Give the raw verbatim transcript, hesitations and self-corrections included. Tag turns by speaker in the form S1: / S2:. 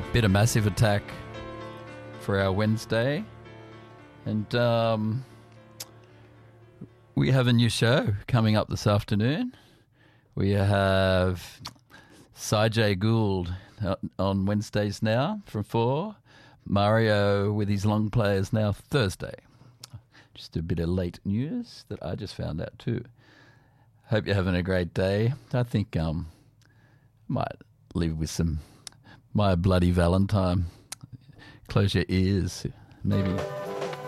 S1: Bit of Massive Attack for our Wednesday. And um, we have a new show coming up this afternoon. We have Sajay Gould on Wednesdays now from four. Mario with his long players now Thursday. Just a bit of late news that I just found out too. Hope you're having a great day. I think um might leave with some My Bloody Valentine. Close your ears, maybe.